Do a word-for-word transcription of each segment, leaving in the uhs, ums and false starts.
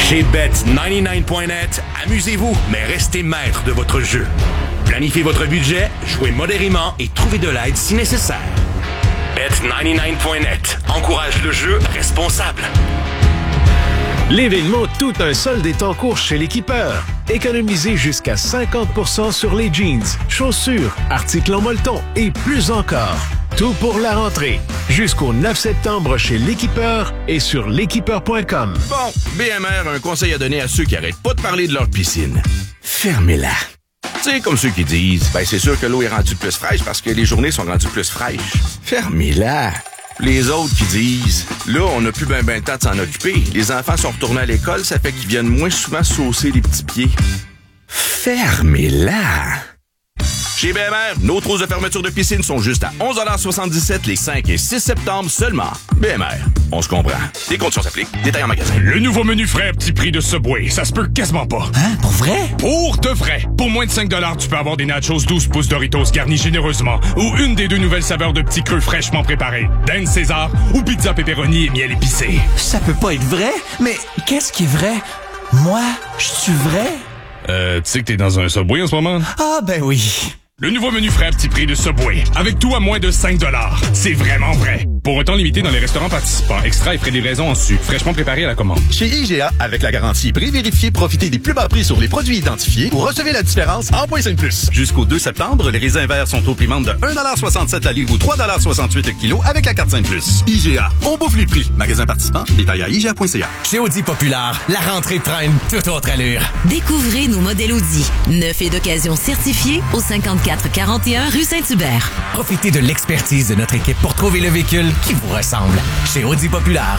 Chez Bet quatre-vingt-dix-neuf point net, amusez-vous, mais restez maître de votre jeu. Planifiez votre budget, jouez modérément et trouvez de l'aide si nécessaire. Bet quatre-vingt-dix-neuf point net encourage le jeu responsable. L'événement Tout un solde est en cours chez l'Équipeur. Économisez jusqu'à cinquante pour cent sur les jeans, chaussures, articles en molleton et plus encore. Tout pour la rentrée. Jusqu'au neuf septembre chez l'Équipeur et sur l'équipeur point com. Bon, B M R a un conseil à donner à ceux qui arrêtent pas de parler de leur piscine. Fermez-la. Tu sais, comme ceux qui disent, ben c'est sûr que l'eau est rendue plus fraîche parce que les journées sont rendues plus fraîches. Fermez-la. Les autres qui disent, là, on n'a plus ben ben le temps de s'en occuper. Les enfants sont retournés à l'école, ça fait qu'ils viennent moins souvent saucer les petits pieds. Fermez-la. Chez B M R, nos trousses de fermeture de piscine sont juste à onze soixante-dix-sept les cinq et six septembre seulement. B M R, on se comprend. Les conditions s'appliquent. Détails en magasin. Le nouveau menu frais à petit prix de Subway, ça se peut quasiment pas. Hein? Pour vrai? Pour de vrai. Pour moins de cinq dollars, tu peux avoir des nachos douze pouces Doritos garnis généreusement ou une des deux nouvelles saveurs de petits creux fraîchement préparés. Dinde César ou pizza pepperoni et miel épicé. Ça peut pas être vrai? Mais qu'est-ce qui est vrai? Moi, je suis vrai? Euh, tu sais que t'es dans un Subway en ce moment? Ah, ben oui. Le nouveau menu frais à petit prix de Subway, avec tout à moins de cinq dollars. C'est vraiment vrai. Pour un temps limité dans les restaurants participants, extra et frais de livraison en su, fraîchement préparé à la commande. Chez I G A, avec la garantie prix vérifié, profitez des plus bas prix sur les produits identifiés ou recevez la différence en point cinq plus. Jusqu'au deux septembre, les raisins verts sont au prix de un soixante-sept la livre ou trois soixante-huit le kilo avec la carte cinq plus. I G A, on bouffe les prix. Magasin participant, détail à I G A point C A. Chez Audi Populaire, la rentrée prend une toute autre allure. Découvrez nos modèles Audi, neuf et d'occasion certifiés au cinquante-quatre quarante et un rue Saint-Hubert. Profitez de l'expertise de notre équipe pour trouver le véhicule qui vous ressemble. Chez Audi Populaire.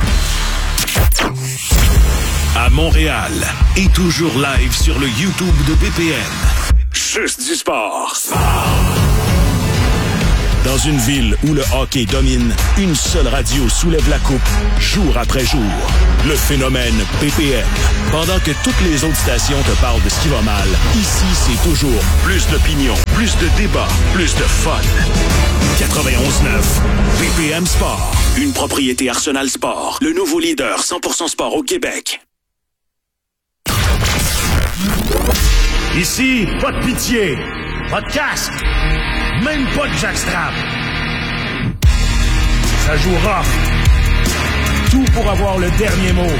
À Montréal et toujours live sur le YouTube de B P M. Juste du sport. Dans une ville où le hockey domine, une seule radio soulève la coupe, jour après jour. Le phénomène B P M. Pendant que toutes les autres stations te parlent de ce qui va mal, ici, c'est toujours plus d'opinion, plus de débats, plus de fun. quatre-vingt-onze neuf, B P M Sport. Une propriété Arsenal Sport. Le nouveau leader cent pour cent sport au Québec. Ici, pas de pitié, pas de casque, même pas de jackstrap. Ça joue rough. Tout pour avoir le dernier mot.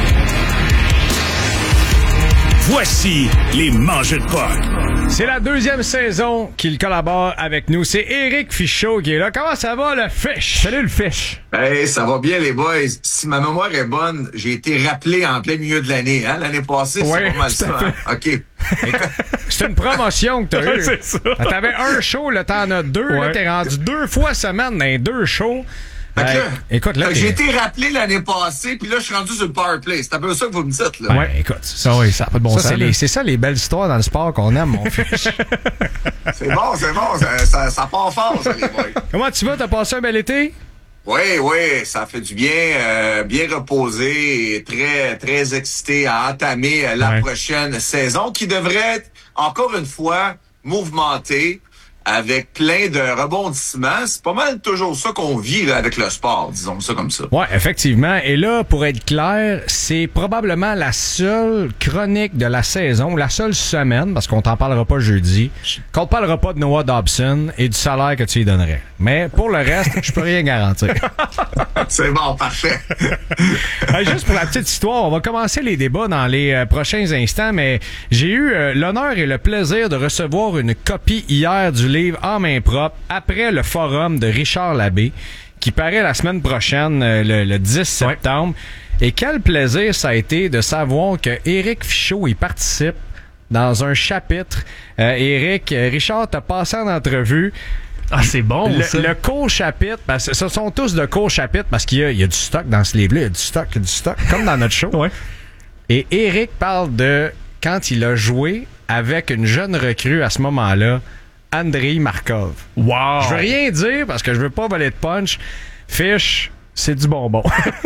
Voici les Mangeux de Puck. C'est la deuxième saison qu'il collabore avec nous. C'est Éric Fichaud qui est là. Comment ça va, le Fish? Salut, le Fish. Hey, ça va bien, les boys. Si ma mémoire est bonne, j'ai été rappelé en plein milieu de l'année. Hein? L'année passée, ouais, c'est pas mal ça. Hein? OK. C'est une promotion que t'as ouais, eue. c'est ça. T'avais un show, là, t'en as deux. Ouais. Là, t'es rendu deux fois semaine dans les deux shows. Fait que là, euh, écoute, là, j'ai été rappelé l'année passée, puis là, je suis rendu sur le power play. C'est un peu ça que vous me dites, là. Ouais, écoute, ça, oui, ça n'a pas de bon ça, sens. C'est, les, c'est ça les belles histoires dans le sport qu'on aime, mon Fish. C'est bon, c'est bon. Ça, ça, ça part fort, ça, les boys. Comment tu vas? T'as passé un bel été? Oui, oui, ça fait du bien, euh, bien reposé et très, très excité à entamer euh, la ouais. prochaine saison qui devrait être, encore une fois, mouvementée, avec plein de rebondissements. C'est pas mal toujours ça qu'on vit là, avec le sport, disons ça comme ça. Ouais, effectivement. Et là, pour être clair, c'est probablement la seule chronique de la saison, la seule semaine, parce qu'on t'en parlera pas jeudi, qu'on te parlera pas de Noah Dobson et du salaire que tu lui donnerais. Mais pour le reste, je peux rien garantir. C'est bon, parfait. Hey, juste pour la petite histoire, on va commencer les débats dans les euh, prochains instants, mais j'ai eu euh, l'honneur et le plaisir de recevoir une copie hier du livre En main propre après le forum de Richard Labbé qui paraît la semaine prochaine, euh, le, le dix septembre. Ouais. Et quel plaisir ça a été de savoir que Éric Fichaud y participe dans un chapitre. Euh, Éric, Richard t'a passé en entrevue. Ah, c'est bon, le, ça. Le court chapitre, parce que ce sont tous de courts chapitres parce qu'il y a, il y a du stock dans ce livre-là, il y a du stock, il y a du stock, comme dans notre show. Ouais. Et Éric parle de quand il a joué avec une jeune recrue à ce moment-là, Andrei Markov. Wow! Je veux rien dire parce que je veux pas voler de punch. Fish, c'est du bonbon.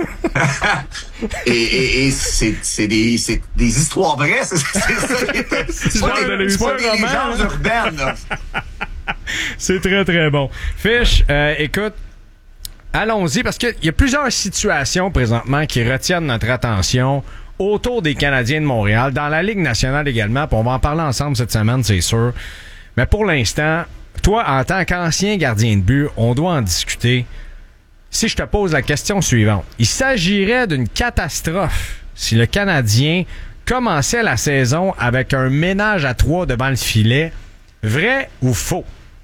et et, et c'est, c'est, des, c'est des histoires vraies, c'est, c'est ça. C'est pas des, c'est pas des légendes urbaines, là. C'est très, très bon. Fish, euh, écoute, allons-y, parce qu'il y a plusieurs situations présentement qui retiennent notre attention autour des Canadiens de Montréal, dans la Ligue nationale également, puis on va en parler ensemble cette semaine, c'est sûr. Mais pour l'instant, toi, en tant qu'ancien gardien de but, on doit en discuter. Si je te pose la question suivante, il s'agirait d'une catastrophe si le Canadien commençait la saison avec un ménage à trois devant le filet, vrai ou faux?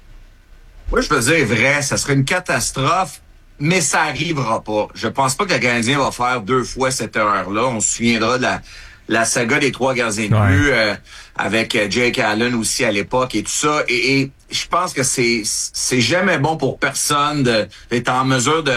Moi, je veux dire vrai, ça serait une catastrophe, mais ça arrivera pas. Je pense pas que le Canadien va faire deux fois cette erreur-là. On se souviendra de la, la saga des trois gardiens de but, ouais. euh, avec Jake Allen aussi à l'époque et tout ça. Et, et je pense que c'est c'est jamais bon pour personne de, d'être en mesure de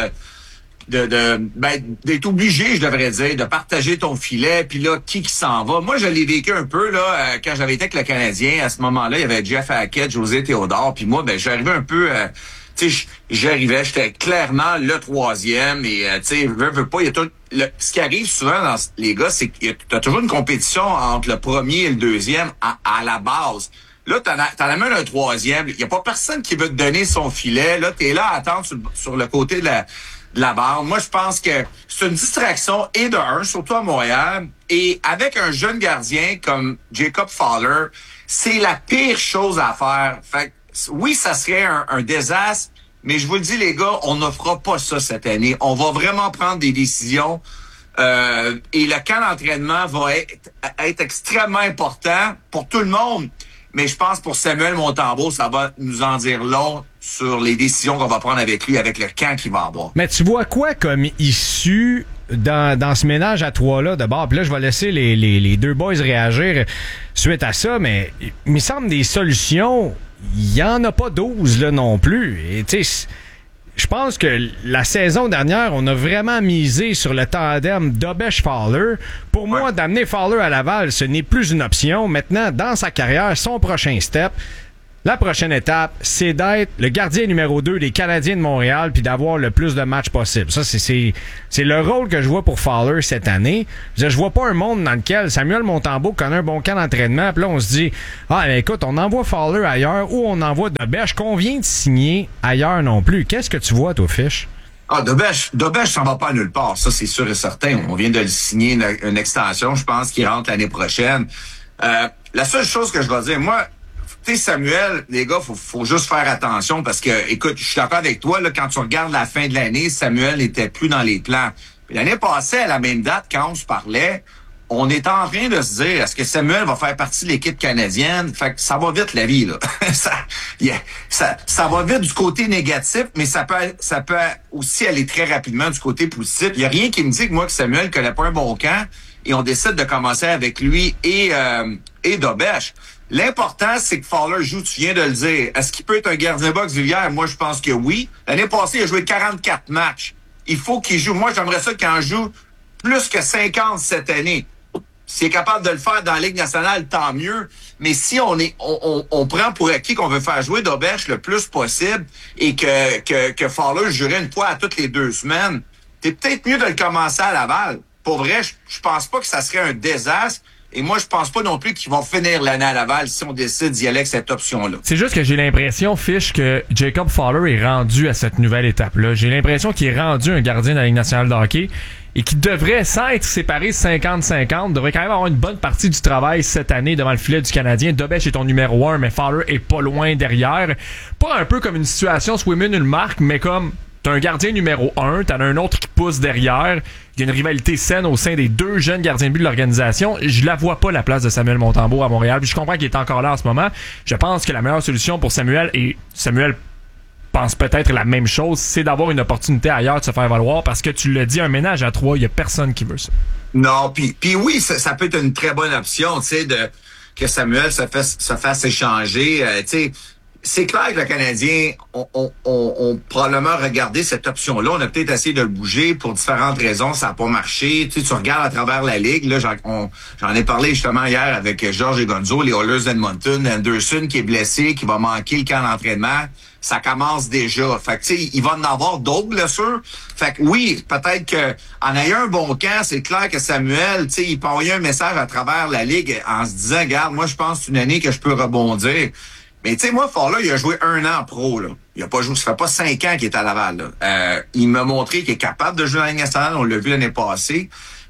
de, de ben, d'être obligé, je devrais dire, de partager ton filet, puis là, qui qui s'en va. Moi, je l'ai vécu un peu, là, euh, quand j'avais été avec le Canadien. À ce moment-là, il y avait Jeff Hackett, José Théodore, puis moi, ben, j'arrivais un peu... Euh, tu sais, j'arrivais, j'étais clairement le troisième, et, euh, tu sais, veux, veux pas, il y a tout... Le, ce qui arrive souvent dans les gars, c'est que t'as toujours une compétition entre le premier et le deuxième à, à la base. Là, t'en, as, t'en amènes un troisième, il y a pas personne qui veut te donner son filet. Là, t'es là à attendre sur, sur le côté de la... de la barre. Moi, je pense que c'est une distraction et de un, surtout à Montréal. Et avec un jeune gardien comme Jacob Fowler, c'est la pire chose à faire. Fait que, oui, ça serait un, un désastre, mais je vous le dis, les gars, on ne fera pas ça cette année. On va vraiment prendre des décisions. Euh, et le camp d'entraînement va être, être extrêmement important pour tout le monde. Mais je pense pour Samuel Montembeault, ça va nous en dire long sur les décisions qu'on va prendre avec lui, avec le camp qu'il va avoir. Mais tu vois quoi comme issue dans, dans ce ménage à trois-là de bord? Puis là, je vais laisser les, les, les deux boys réagir suite à ça, mais il me semble des solutions, il n'y en a pas douze là non plus. Et tu sais, je pense que la saison dernière, on a vraiment misé sur le tandem Dobeš-Fowler. Pour moi, ouais. d'amener Fowler à Laval, ce n'est plus une option. Maintenant, dans sa carrière, son prochain step, la prochaine étape, c'est d'être le gardien numéro deux des Canadiens de Montréal puis d'avoir le plus de matchs possible. Ça, c'est, c'est, c'est le rôle que je vois pour Fowler cette année. Je, je vois pas un monde dans lequel Samuel Montembeault connaît un bon camp d'entraînement puis là, on se dit, ah, ben, écoute, on envoie Fowler ailleurs ou on envoie Dobeš qu'on vient de signer ailleurs non plus. Qu'est-ce que tu vois, toi, Fish? Ah, Dobeš, Dobeš s'en va pas nulle part. Ça, c'est sûr et certain. On vient de le signer une, une extension. Je pense qu'il rentre l'année prochaine. Euh, la seule chose que je vais dire, moi, tu sais, Samuel, les gars, faut, faut juste faire attention parce que, écoute, je suis d'accord avec toi, là, quand tu regardes la fin de l'année, Samuel n'était plus dans les plans. Puis l'année passée, à la même date, quand on se parlait, on était en train de se dire, est-ce que Samuel va faire partie de l'équipe canadienne? Fait que ça va vite, la vie, là. ça, yeah, ça, ça va vite du côté négatif, mais ça peut, ça peut aussi aller très rapidement du côté positif. Il y a rien qui me dit que moi, que Samuel connaît pas un bon camp et on décide de commencer avec lui et, euh, et Dobeš. L'important, c'est que Fowler joue, tu viens de le dire. Est-ce qu'il peut être un gardien box Villiers? Moi, je pense que oui. L'année passée, il a joué quarante-quatre matchs. Il faut qu'il joue. Moi, j'aimerais ça qu'il en joue plus que cinquante cette année. S'il est capable de le faire dans la Ligue nationale, tant mieux. Mais si on est, on, on, on prend pour acquis qu'on veut faire jouer Dobeš le plus possible et que, que, que Fowler jouerait une fois à toutes les deux semaines, c'est peut-être mieux de le commencer à Laval. Pour vrai, je, je pense pas que ça serait un désastre. Et moi, je pense pas non plus qu'ils vont finir l'année à Laval si on décide d'y aller avec cette option-là. C'est juste que j'ai l'impression, Fish, que Jacob Fowler est rendu à cette nouvelle étape-là. J'ai l'impression qu'il est rendu un gardien de la Ligue nationale de hockey et qu'il devrait, sans être séparé cinquante cinquante, devrait quand même avoir une bonne partie du travail cette année devant le filet du Canadien. Dobeš est ton numéro un, mais Fowler est pas loin derrière. Pas un peu comme une situation Swayman une marque, mais comme t'as un gardien numéro un, t'en as un autre qui pousse derrière. Il y a une rivalité saine au sein des deux jeunes gardiens de but de l'organisation. Je la vois pas, la place de Samuel Montembeault à Montréal. Puis je comprends qu'il est encore là en ce moment. Je pense que la meilleure solution pour Samuel, et Samuel pense peut-être la même chose, c'est d'avoir une opportunité ailleurs de se faire valoir parce que tu l'as dit, un ménage à trois, il y a personne qui veut ça. Non, puis puis oui, ça, ça peut être une très bonne option, tu sais, de que Samuel se fasse, se fasse échanger, euh, tu sais. C'est clair que le Canadien, on, on, on, on probablement regardé cette option-là. On a peut-être essayé de le bouger pour différentes raisons. Ça n'a pas marché. Tu sais, tu regardes à travers la Ligue. Là, j'en, on, j'en ai parlé justement hier avec Georges et Gonzo, les Oilers d'Edmonton. Anderson qui est blessé, qui va manquer le camp d'entraînement. Ça commence déjà. Fait que, tu sais, il va en avoir d'autres blessures. Fait que oui, peut-être que en ayant un bon camp, c'est clair que Samuel, tu sais, il peut envoyer un message à travers la Ligue en se disant, regarde, moi, je pense que c'est une année que je peux rebondir. Mais tu sais, moi, Fowler, il a joué un an pro, là. Il a pas joué, ça fait pas cinq ans qu'il est à Laval, là. Euh, il m'a montré qu'il est capable de jouer dans la Ligue nationale, on l'a vu l'année passée.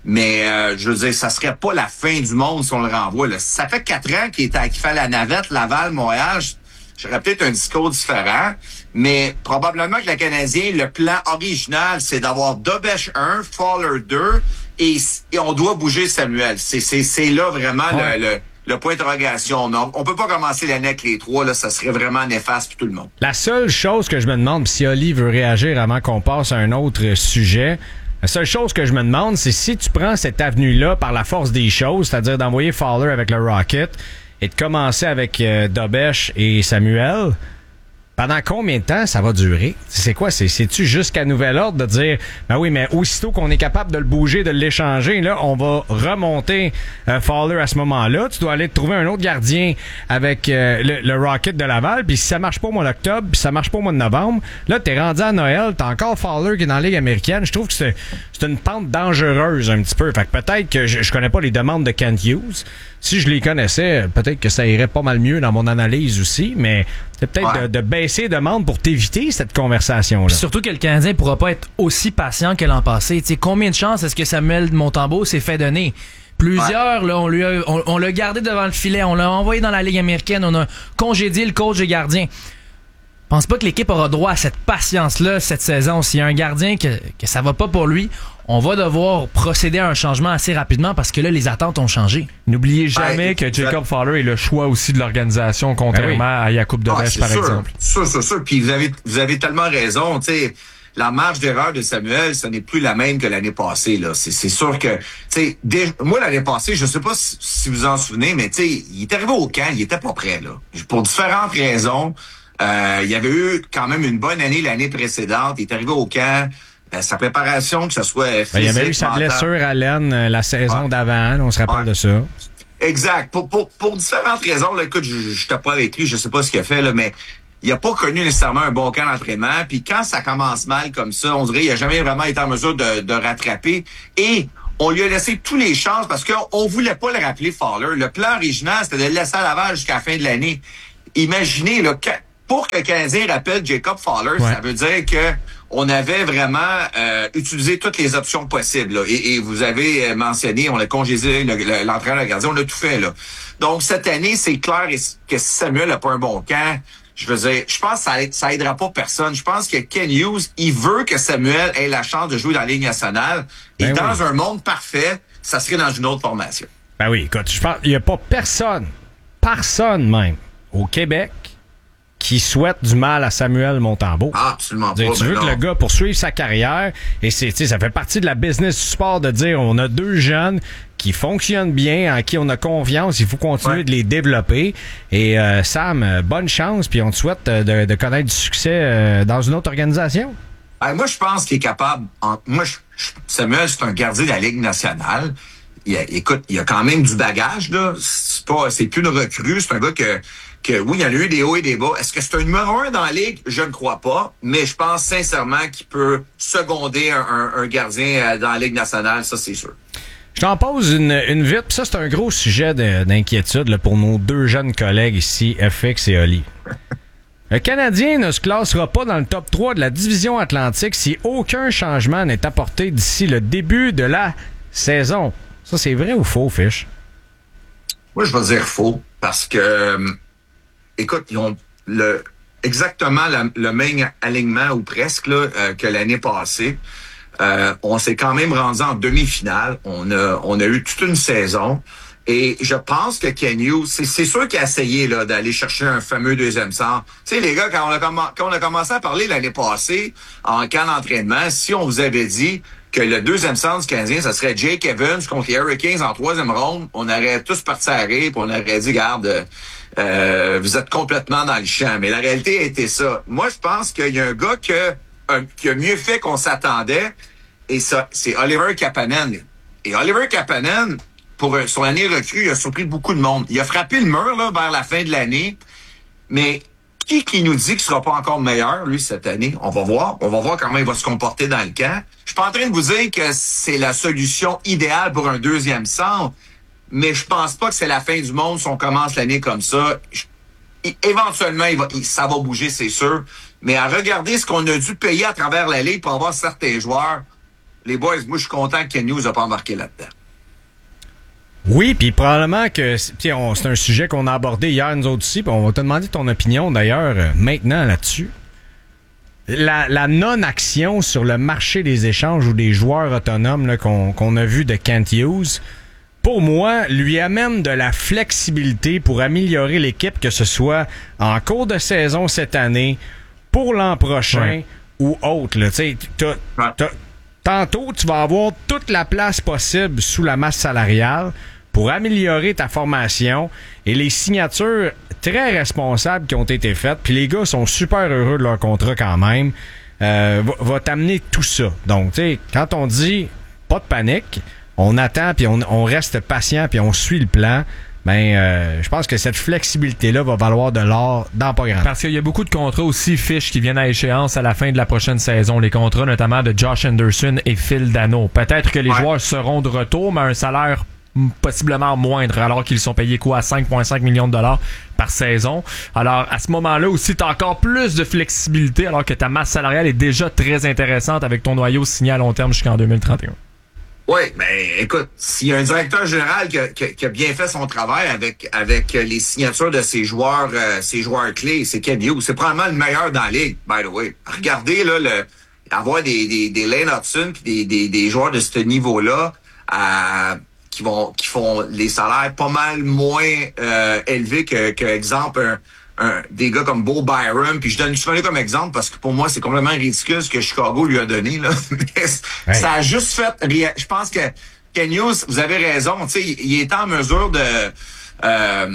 Mais euh, je veux dire, ça serait pas la fin du monde si on le renvoie. Là. Ça fait quatre ans qu'il, est à, qu'il fait la navette Laval, Montréal. J'aurais peut-être un discours différent, mais probablement que le Canadien, le plan original, c'est d'avoir Dobesch un, Fowler deux, et, et on doit bouger Samuel. C'est, c'est, c'est là vraiment ouais. le, le, le point d'interrogation. On, on peut pas commencer l'année avec les trois, là, ça serait vraiment néfaste pour tout le monde. La seule chose que je me demande, si Oli veut réagir avant qu'on passe à un autre sujet, la seule chose que je me demande, c'est si tu prends cette avenue-là par la force des choses, c'est-à-dire d'envoyer Fowler avec le Rocket, et de commencer avec euh, Dobesch et Samuel, pendant combien de temps ça va durer? C'est quoi? C'est, c'est-tu jusqu'à nouvel ordre de dire, ben oui, mais aussitôt qu'on est capable de le bouger, de l'échanger, là, on va remonter euh, Fowler à ce moment-là. Tu dois aller te trouver un autre gardien avec euh, le, le Rocket de Laval, puis si ça marche pas au mois d'octobre, puis ça marche pas au mois de novembre, là, t'es rendu à Noël, t'as encore Fowler qui est dans la Ligue américaine. Je trouve que c'est, c'est une pente dangereuse un petit peu. Fait que peut-être que je, je connais pas les demandes de Kent Hughes. Si je les connaissais, peut-être que ça irait pas mal mieux dans mon analyse aussi, mais c'est peut-être ouais. de, de baisser les demandes pour t'éviter cette conversation-là. Puis surtout que le Canadien pourra pas être aussi patient que l'an passé. T'sais, combien de chances est-ce que Samuel Montembeault s'est fait donner? Plusieurs, ouais. là, on, lui a, on, on l'a gardé devant le filet, on l'a envoyé dans la Ligue américaine, on a congédié le coach des gardiens. Je pense pas que l'équipe aura droit à cette patience-là cette saison. S'il y a un gardien que, que ça va pas pour lui, on va devoir procéder à un changement assez rapidement parce que là, les attentes ont changé. N'oubliez jamais ouais, que Jacob Fowler est le choix aussi de l'organisation, contrairement ben oui. à Jakub Dobesch, ah, par sûr. exemple. C'est sûr, c'est sûr. Puis vous avez, vous avez tellement raison. Tu sais, la marge d'erreur de Samuel, ce n'est plus la même que l'année passée. Là, c'est, c'est sûr que, tu sais, dès, moi l'année passée, je sais pas si, si vous en souvenez, mais tu sais, il est arrivé au camp, il était pas prêt là, pour différentes raisons. Euh, il y avait eu quand même une bonne année l'année précédente. Il est arrivé au camp. Euh, sa préparation, que ce soit physique, ben, il y avait eu sa mental. blessure à l'aine euh, la saison ouais. d'avant. On se rappelle ouais. de ça. Exact. Pour, pour, pour différentes raisons, là, écoute, je n'étais pas avec lui, je sais pas ce qu'il a fait, là, mais il a pas connu nécessairement un bon camp d'entraînement. Puis quand ça commence mal comme ça, on dirait qu'il a jamais vraiment été en mesure de, de rattraper. Et on lui a laissé tous les chances parce qu'on voulait pas le rappeler Fowler. Le plan original, c'était de le laisser à Laval jusqu'à la fin de l'année. Imaginez, là, que, pour que le Canadien rappelle Jacob Fowler, ouais. ça veut dire que on avait vraiment euh, utilisé toutes les options possibles. Là. Et, et vous avez mentionné, on a congédié le, le, l'entraîneur de gardien, on a tout fait. Là. Donc cette année, c'est clair que si Samuel n'a pas un bon camp, je veux dire, je pense que ça, ça aidera pas personne. Je pense que Ken Hughes, il veut que Samuel ait la chance de jouer dans la Ligue nationale. Ben et oui. dans un monde parfait, ça serait dans une autre formation. Ben oui, écoute, je pense qu'il n'y a pas personne, personne même, au Québec, qui souhaite du mal à Samuel Montembeault. Ah, absolument pas. Tu veux non. que le gars poursuive sa carrière et c'est, tu sais, ça fait partie de la business du sport de dire on a deux jeunes qui fonctionnent bien, en qui on a confiance, il faut continuer ouais. de les développer. Et euh, Sam, bonne chance, puis on te souhaite de, de connaître du succès euh, dans une autre organisation. Ben, moi, je pense qu'il est capable. En, moi, je, je, Samuel, c'est un gardien de la Ligue nationale. Il a, écoute, il a quand même du bagage, là. C'est pas, c'est plus une recrue, c'est un gars que que oui, il y en a eu des hauts et des bas. Est-ce que c'est un numéro un dans la Ligue? Je ne crois pas, mais je pense sincèrement qu'il peut seconder un, un, un gardien dans la Ligue nationale, ça c'est sûr. Je t'en pose une, une vite, puis ça c'est un gros sujet de, d'inquiétude là, pour nos deux jeunes collègues ici, F X et Oli. Le Canadien ne se classera pas dans le top trois de la division Atlantique si aucun changement n'est apporté d'ici le début de la saison. Ça c'est vrai ou faux, Fish? Moi je vais dire faux, parce que écoute, ils ont le exactement la, le même alignement ou presque là, euh, que l'année passée. Euh, on s'est quand même rendu en demi-finale. On a, on a eu toute une saison. Et je pense que Ken Hughes, c'est, c'est sûr qu'il a essayé là, d'aller chercher un fameux deuxième centre. Tu sais, les gars, quand on, a comm- quand on a commencé à parler l'année passée en camp d'entraînement, si on vous avait dit que le deuxième centre du Canadien, ça serait Jake Evans contre les Hurricanes en troisième ronde, on aurait tous parti à rire, puis on aurait dit, garde, euh, vous êtes complètement dans le champ. Mais la réalité a été ça. Moi, je pense qu'il y a un gars que, un, qui a mieux fait qu'on s'attendait, et ça, c'est Oliver Kapanen. Et Oliver Kapanen, pour son année recrue, il a surpris beaucoup de monde. Il a frappé le mur là, vers la fin de l'année, mais qui qui nous dit qu'il sera pas encore meilleur, lui, cette année? On va voir. On va voir comment il va se comporter dans le camp. Je suis pas en train de vous dire que c'est la solution idéale pour un deuxième centre, mais je pense pas que c'est la fin du monde si on commence l'année comme ça. Je, éventuellement, il va, il, ça va bouger, c'est sûr. Mais à regarder ce qu'on a dû payer à travers la Ligue pour avoir certains joueurs, les boys, moi, je suis content que Ken Hughes n'a pas embarqué là-dedans. Oui, puis probablement que c'est un sujet qu'on a abordé hier, nous autres aussi, puis on va te demander ton opinion, d'ailleurs, euh, maintenant, là-dessus. La, la non-action sur le marché des échanges ou des joueurs autonomes là, qu'on, qu'on a vu de Kent Hughes, pour moi, lui amène de la flexibilité pour améliorer l'équipe, que ce soit en cours de saison cette année, pour l'an prochain ouais. ou autre. Là. T'sais, t'as, t'as, tantôt, tu vas avoir toute la place possible sous la masse salariale pour améliorer ta formation et les signatures très responsables qui ont été faites, puis les gars sont super heureux de leur contrat quand même, euh, va, va t'amener tout ça. Donc, tu sais, quand on dit pas de panique, on attend, puis on, on reste patient, puis on suit le plan, ben, euh, je pense que cette flexibilité-là va valoir de l'or dans pas grand. Parce qu'il y a beaucoup de contrats aussi, fiches, qui viennent à échéance à la fin de la prochaine saison. Les contrats notamment de Josh Anderson et Phil Dano. Peut-être que les ouais. joueurs seront de retour, mais à un salaire possiblement moindre, alors qu'ils sont payés quoi à cinq virgule cinq millions de dollars par saison. Alors, à ce moment-là aussi, tu as encore plus de flexibilité, alors que ta masse salariale est déjà très intéressante avec ton noyau signé à long terme jusqu'en deux mille trente et un. Oui, ben écoute, s'il y a un directeur général qui a, qui a, qui a bien fait son travail avec avec les signatures de ses joueurs euh, ses joueurs clés, c'est Ken Hughes. C'est probablement le meilleur dans la ligue, by the way. Regardez, là, le avoir des, des, des Lane Hudson puis des, des, des joueurs de ce niveau-là à qui vont qui font les salaires pas mal moins euh, élevés que, que exemple un, un, des gars comme Bo Byram, puis je donne souvent comme exemple parce que pour moi c'est complètement ridicule ce que Chicago lui a donné là. Ouais. Ça a juste fait, je pense que Ken Hughes, vous avez raison, tu sais, il est en mesure de euh,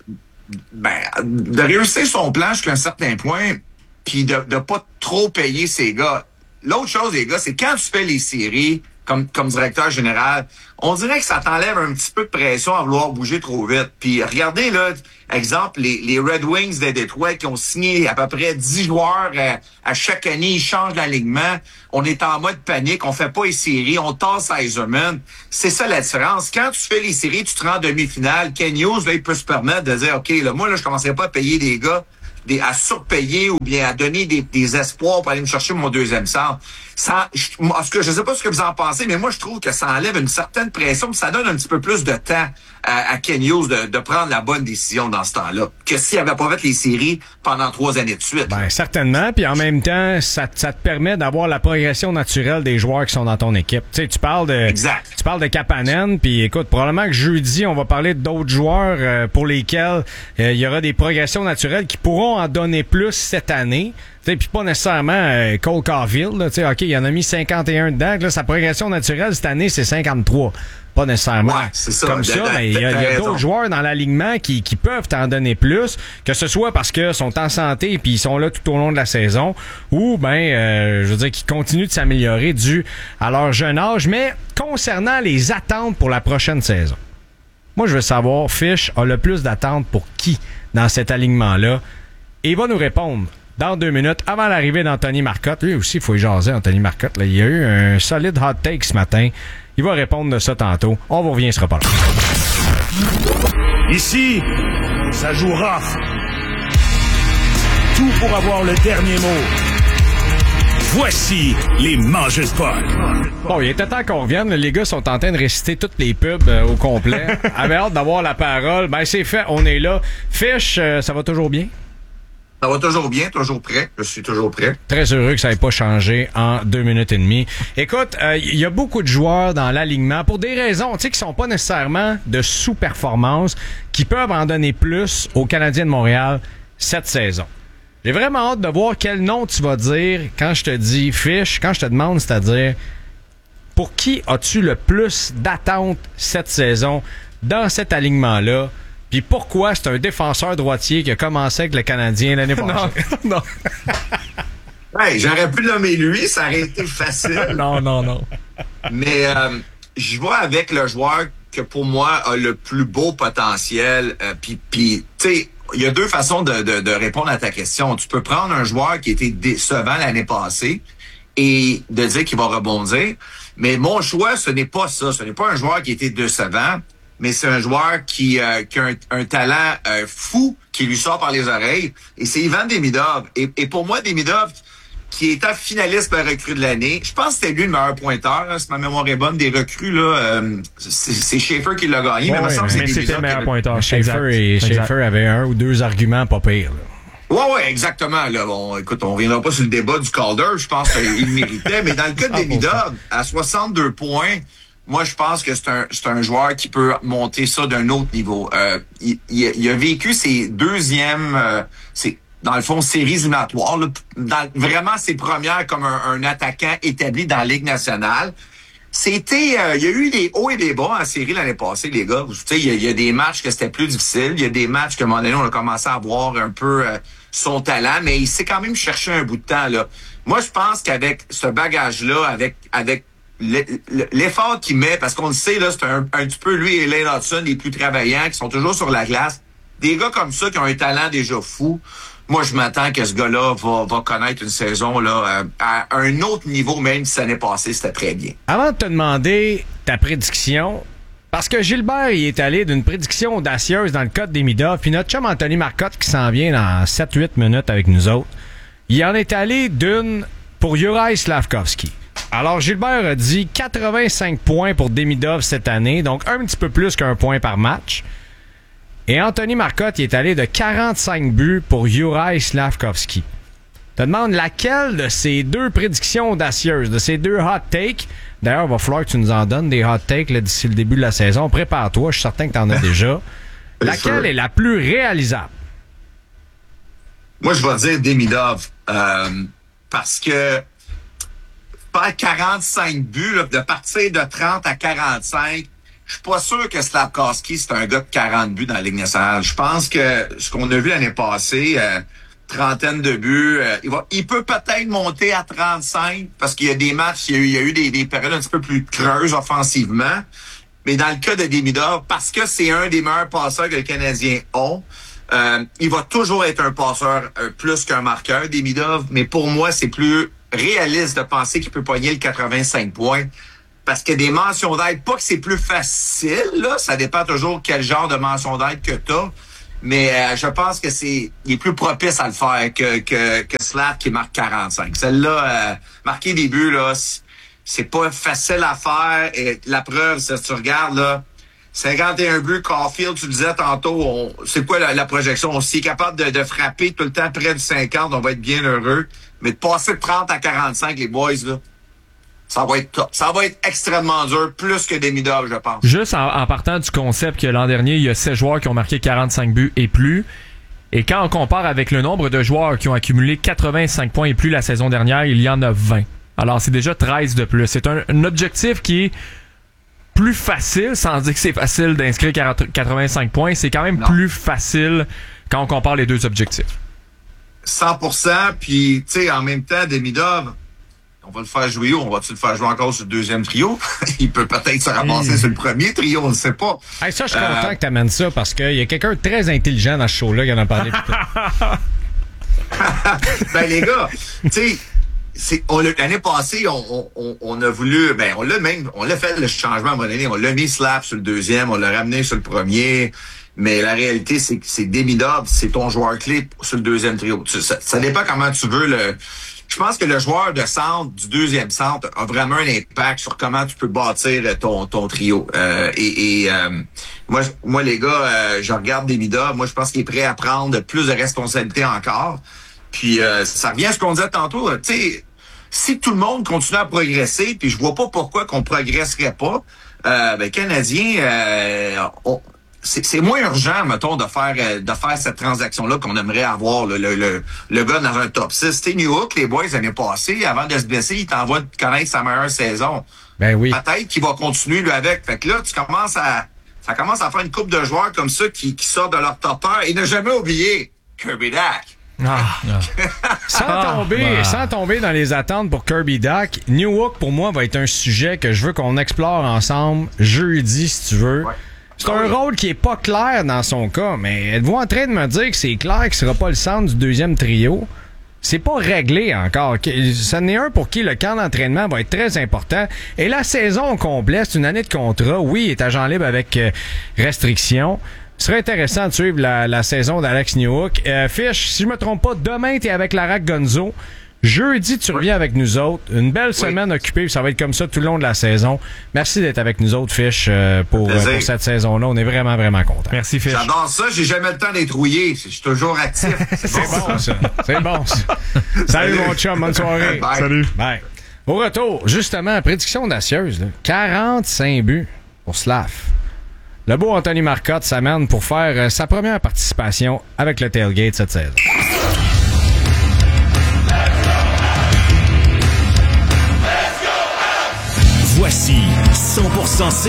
ben de réussir son plan jusqu'à un certain point, puis de de pas trop payer ses gars. L'autre chose, les gars, c'est quand tu fais les séries comme comme directeur général, on dirait que ça t'enlève un petit peu de pression à vouloir bouger trop vite. Puis regardez là, exemple, les, les Red Wings de Détroit qui ont signé à peu près dix joueurs à, à chaque année, ils changent d'alignement. On est en mode panique, on fait pas les séries, on tasse Yzerman. C'est ça la différence. Quand tu fais les séries, tu te rends en demi-finale. Ken Hughes, là, il peut se permettre de dire, OK, là, moi, là, je commencerai pas à payer des gars, des, à surpayer ou bien à donner des, des espoirs pour aller me chercher mon deuxième centre. Ça, je, en tout cas, je sais pas ce que vous en pensez, mais moi, je trouve que ça enlève une certaine pression, puis ça donne un petit peu plus de temps à, à Ken Hughes de, de prendre la bonne décision dans ce temps-là, que s'il avait pas fait les séries pendant trois années de suite. Ben, certainement, puis en même temps, ça, ça te permet d'avoir la progression naturelle des joueurs qui sont dans ton équipe. Tu sais, tu parles de, exact. Tu parles de Kapanen, puis écoute, probablement que jeudi, on va parler d'autres joueurs euh, pour lesquels euh, il y aura des progressions naturelles qui pourront en donner plus cette année. Puis pas nécessairement euh, Cole Caulfield. Là, OK, il en a mis cinquante et un dedans. Là, sa progression naturelle cette année, c'est cinquante-trois. Pas nécessairement. Ouais, c'est ça. Comme ça, mais il y a, y a d'autres joueurs dans l'alignement qui, qui peuvent t'en donner plus, que ce soit parce qu'ils sont en santé et ils sont là tout au long de la saison, ou ben, euh, je veux dire, qu'ils continuent de s'améliorer dû à leur jeune âge. Mais concernant les attentes pour la prochaine saison, moi, je veux savoir, Fish a le plus d'attentes pour qui dans cet alignement-là? Et il va nous répondre dans deux minutes, avant l'arrivée d'Anthony Marcotte. Lui aussi, il faut y jaser, Anthony Marcotte. Là, il y a eu un solide hot take ce matin. Il va répondre de ça tantôt. On vous revient, il sera pas là. Ici, ça joue rough. Tout pour avoir le dernier mot. Voici les mangeurs de puck. Bon, il était temps qu'on revienne. Les gars sont en train de réciter toutes les pubs euh, au complet. Avait hâte d'avoir la parole. Ben, c'est fait, on est là. Fish, euh, ça va toujours bien? Ça va toujours bien, toujours prêt. Je suis toujours prêt. Très heureux que ça n'ait pas changé en deux minutes et demie. Écoute, il euh, y a beaucoup de joueurs dans l'alignement pour des raisons, tu sais, qui sont pas nécessairement de sous-performance, qui peuvent en donner plus aux Canadiens de Montréal cette saison. J'ai vraiment hâte de voir quel nom tu vas dire quand je te dis Fish, quand je te demande, c'est-à-dire pour qui as-tu le plus d'attentes cette saison dans cet alignement-là? Puis pourquoi c'est un défenseur droitier qui a commencé avec le Canadien l'année passée? Non, non. Hey, j'aurais pu nommer lui, ça aurait été facile. non, non, non. Mais euh, je vais avec le joueur que pour moi a le plus beau potentiel. Euh, puis, puis tu sais, il y a deux façons de, de, de répondre à ta question. Tu peux prendre un joueur qui était décevant l'année passée et de dire qu'il va rebondir. Mais mon choix, ce n'est pas ça. Ce n'est pas un joueur qui était décevant. Mais c'est un joueur qui, euh, qui a un, un talent euh, fou qui lui sort par les oreilles. Et c'est Ivan Demidov. Et, et pour moi, Demidov, qui était finaliste de la recrue de l'année. Je pense que c'était lui le meilleur pointeur, hein, si ma mémoire est bonne, des recrues. Là, euh, c'est, c'est Schaefer qui l'a gagné, ouais, mais, ouais, me mais c'est c'était le meilleur pointeur. Schaefer, et Schaefer avait un ou deux arguments pas pires. Là. Ouais, ouais, exactement. Là, bon, écoute, on reviendra pas sur le débat du Calder. Je pense qu'il méritait. Mais dans le cas de Demidov, à soixante-deux points, moi, je pense que c'est un, c'est un joueur qui peut monter ça d'un autre niveau. Euh, il, il, il a vécu ses deuxièmes, euh, ses, dans le fond, séries éliminatoires. Là, dans, vraiment ses premières comme un, un attaquant établi dans la Ligue nationale. C'était, euh, il y a eu des hauts et des bas en série l'année passée, les gars. Tu sais, il y, a, il y a des matchs que c'était plus difficile. Il y a des matchs que, à un moment donné, on a commencé à voir un peu euh, son talent, mais il s'est quand même cherché un bout de temps, là. Moi, je pense qu'avec ce bagage-là, avec, avec l'effort qu'il met, parce qu'on le sait, là, c'est un, un petit peu lui et Lane Hudson, les plus travaillants, qui sont toujours sur la glace. Des gars comme ça qui ont un talent déjà fou. Moi, je m'attends que ce gars-là va, va connaître une saison là à un autre niveau, même si l'année passée, c'était très bien. Avant de te demander ta prédiction, parce que Gilbert il est allé d'une prédiction audacieuse dans le cas de Demidov, puis notre chum Anthony Marcotte qui s'en vient dans sept huit minutes avec nous autres, il en est allé d'une pour Juraj Slafkovský. Alors, Gilbert a dit quatre-vingt-cinq points pour Demidov cette année, donc un petit peu plus qu'un point par match. Et Anthony Marcotte, il est allé de quarante-cinq buts pour Juraj Slafkovský. Je te demande laquelle de ces deux prédictions audacieuses, de ces deux hot takes, d'ailleurs, il va falloir que tu nous en donnes des hot takes là, d'ici le début de la saison. Prépare-toi, je suis certain que tu en as déjà. Laquelle sûr. Est la plus réalisable? Moi, je vais dire Demidov, euh, parce que faire quarante-cinq buts, là, de partir de trente à quarante-cinq, je suis pas sûr que Slafkovský, c'est un gars de quarante buts dans la Ligue nationale. Je pense que ce qu'on a vu l'année passée, euh, trentaine de buts, euh, il va, il peut peut-être monter à trente-cinq parce qu'il y a des matchs, il y a eu, il y a eu des, des périodes un petit peu plus creuses offensivement. Mais dans le cas de Demidov, parce que c'est un des meilleurs passeurs que les Canadiens ont, euh, il va toujours être un passeur euh, plus qu'un marqueur, Demidov. Mais pour moi, c'est plus réaliste de penser qu'il peut pogner le quatre-vingt-cinq points. Parce que des mentions d'aide, pas que c'est plus facile, là, ça dépend toujours quel genre de mention d'aide que t'as, mais euh, je pense que c'est il est plus propice à le faire que que, que Slav qui marque quarante-cinq. Celle-là, euh, marquer des buts, là, c'est pas facile à faire. Et la preuve, si tu regardes, là, cinquante et un buts, Caulfield, tu le disais tantôt, on, c'est quoi la, la projection? On s'est capable de, de frapper tout le temps près du cinquante, on va être bien heureux. Mais de passer de trente à quarante-cinq, les boys, là, ça va être top. Ça va être extrêmement dur, plus que Demidov, je pense. Juste en, en partant du concept que l'an dernier, il y a seize joueurs qui ont marqué quarante-cinq buts et plus. Et quand on compare avec le nombre de joueurs qui ont accumulé quatre-vingt-cinq points et plus la saison dernière, il y en a vingt. Alors, c'est déjà treize de plus. C'est un, un objectif qui est plus facile, sans dire que c'est facile d'inscrire quatre-vingt-cinq points. C'est quand même non. plus facile quand on compare les deux objectifs. cent pour cent, puis, tu sais, en même temps, Demidov, on va le faire jouer où? On va-tu le faire jouer encore sur le deuxième trio? Il peut peut-être se ramasser mmh. sur le premier trio, on ne sait pas. Hey, ça, je suis content euh... que tu amènes ça parce qu'il y a quelqu'un de très intelligent dans ce show-là qui en a parlé plus tôt. Ben, les gars, tu sais, c'est, on, l'année passée, on, on, on a voulu, ben, on l'a même, on l'a fait le changement à un moment donné. On l'a mis Slap sur le deuxième, on l'a ramené sur le premier. Mais la réalité, c'est que c'est Demidov, c'est ton joueur clé sur le deuxième trio. Ça, ça dépend comment tu veux le. Je pense que le joueur de centre, du deuxième centre, a vraiment un impact sur comment tu peux bâtir ton, ton trio. Euh, et et euh, moi, moi, les gars, euh, je regarde Demidov, moi, je pense qu'il est prêt à prendre plus de responsabilités encore. Puis, euh, ça revient à ce qu'on disait tantôt. Tu sais, si tout le monde continue à progresser, puis je vois pas pourquoi qu'on progresserait pas, euh, ben, Canadien, euh, on, C'est, c'est moins urgent, mettons, de faire de faire cette transaction-là qu'on aimerait avoir, le, le, le, le gars dans un top six. Tu sais, New York, les boys, l'année passée, avant de se blesser, il t'envoie de connaître sa meilleure saison. Ben oui. Peut-être qu'il va continuer, lui, avec. Fait que là, tu commences à ça commence à faire une couple de joueurs comme ça qui, qui sortent de leur top un. Et ne jamais oublier Kirby Dach. Ah. sans tomber, ah. sans tomber dans les attentes pour Kirby Dach, Newhook, pour moi, va être un sujet que je veux qu'on explore ensemble jeudi, si tu veux. Ouais. C'est un rôle qui est pas clair dans son cas, mais êtes-vous en train de me dire que c'est clair qu'il sera pas le centre du deuxième trio? C'est pas réglé encore. Ça n'est un pour qui le camp d'entraînement va être très important. Et la saison au complet, c'est une année de contrat. Oui, il est agent libre avec euh, restriction. Ce serait intéressant de suivre la, la saison d'Alex Newhook. Euh, Fish, si je me trompe pas, demain, t'es avec Larac Gonzo. Jeudi, tu reviens avec nous autres. Une belle semaine oui. occupée, ça va être comme ça tout le long de la saison. Merci d'être avec nous autres, Fish, euh, pour, euh, pour cette saison-là. On est vraiment, vraiment contents. Merci, Fish. J'adore ça. J'ai jamais le temps d'être rouillé. Je suis toujours actif. C'est, C'est bon, bon, ça. C'est bon, ça. Salut, mon chum. Bonne soirée. Bye. Salut. Bye. Au retour, justement, prédiction audacieuse. Là. quarante-cinq buts pour Slav. Le beau Anthony Marcotte s'amène pour faire euh, sa première participation avec le Tailgate cette saison. Voici cent pour cent C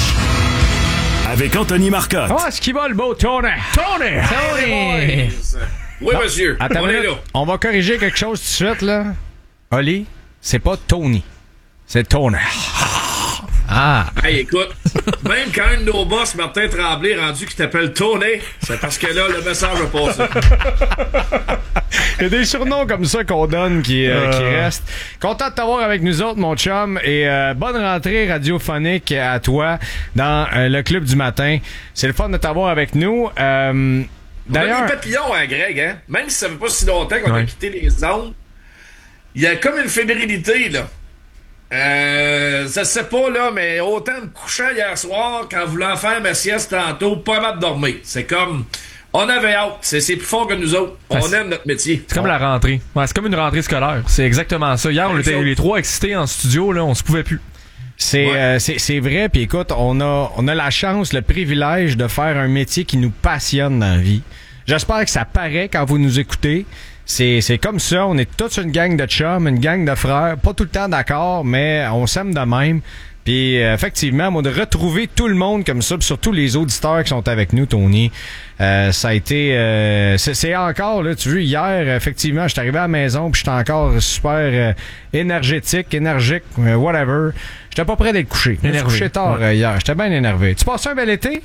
H avec Anthony Marcotte. Oh, est-ce qu'il va le beau Tony? Tony! Tony! Oui, non, monsieur. Attends, on est là. On va corriger quelque chose tout de suite, là. Oli, c'est pas Tony. C'est Tony. Ah! Hey, écoute, même quand un de nos boss, Martin Tremblay, rendu qui t'appelle Tony, c'est parce que là, le message va passer. Il y a des surnoms comme ça qu'on donne qui, euh, euh... qui restent. Content de t'avoir avec nous autres, mon chum, et euh, bonne rentrée radiophonique à toi dans euh, le club du matin. C'est le fun de t'avoir avec nous. Euh, d'ailleurs... On a des papillons, hein, Greg, hein? Même si ça fait pas si longtemps qu'on ouais. a quitté les ondes, il y a comme une fébrilité, là. Euh, je sais pas, là, mais autant de couchant hier soir qu'en voulant faire ma sieste tantôt, pas mal de dormir. C'est comme... On avait hâte. C'est, c'est plus fort que nous autres. On c'est, aime notre métier. C'est comme la rentrée. Ouais, c'est comme une rentrée scolaire. C'est exactement ça. Hier, on était les trois excités en studio, là, on se pouvait plus. C'est, ouais. euh, c'est, c'est vrai, puis écoute, on a, on a la chance, le privilège de faire un métier qui nous passionne dans la vie. J'espère que ça paraît quand vous nous écoutez. C'est, c'est comme ça, on est tous une gang de chums, une gang de frères, pas tout le temps d'accord, mais on s'aime de même. Puis euh, effectivement, moi, de retrouver tout le monde comme ça, puis surtout les auditeurs qui sont avec nous, Tony, euh, ça a été... Euh, c'est, c'est encore, là, tu vois, hier, effectivement, j'étais arrivé à la maison, puis j'étais encore super euh, énergétique, énergique, euh, whatever. J'étais pas prêt d'être couché. J'étais couché tard ouais. euh, hier, j'étais bien énervé. Tu passes un bel été?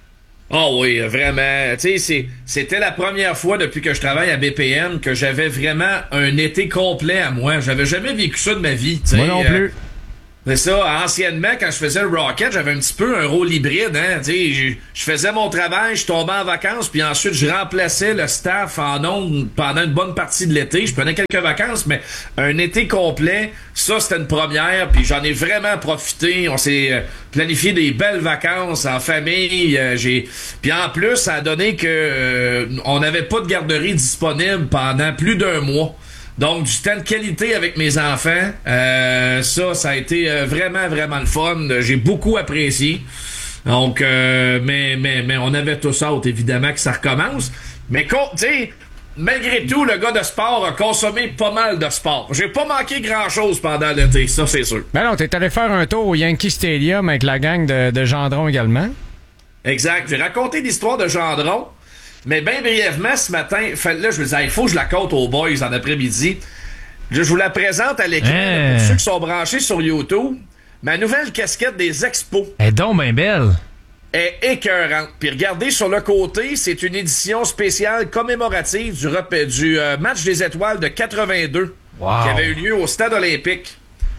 Oh oui, vraiment. Tu sais, c'est, c'était la première fois depuis que je travaille à B P M que j'avais vraiment un été complet à moi. J'avais jamais vécu ça de ma vie. T'sais. Moi non plus. Euh, C'est ça, anciennement, quand je faisais le Rocket, j'avais un petit peu un rôle hybride, hein, tu sais, je, je faisais mon travail, je tombais en vacances, puis ensuite je remplaçais le staff en ondes pendant une bonne partie de l'été. Je prenais quelques vacances, mais un été complet, ça c'était une première, puis j'en ai vraiment profité. On s'est euh, planifié des belles vacances en famille, euh, j'ai, puis en plus, ça a donné que euh, on n'avait pas de garderie disponible pendant plus d'un mois. Donc, du temps de qualité avec mes enfants, euh, ça, ça a été euh, vraiment, vraiment le fun. J'ai beaucoup apprécié. Donc, euh, mais, mais, mais on avait tous hâte, évidemment, que ça recommence. Mais, tu sais, malgré tout, le gars de sport a consommé pas mal de sport. J'ai pas manqué grand-chose pendant l'été, ça, c'est sûr. Ben non, t'es allé faire un tour au Yankee Stadium avec la gang de, de Gendron également. Exact. J'ai raconté l'histoire de Gendron. Mais bien brièvement, ce matin, là, je me disais, il faut que je la compte aux boys en après-midi. Je vous la présente à l'écran, hey. Pour ceux qui sont branchés sur YouTube. Ma nouvelle casquette des Expos. Elle est donc bien belle. Est écœurante. Puis regardez sur le côté, c'est une édition spéciale commémorative du, rep- du euh, match des étoiles de quatre-vingt-deux. Wow. Qui avait eu lieu au Stade olympique.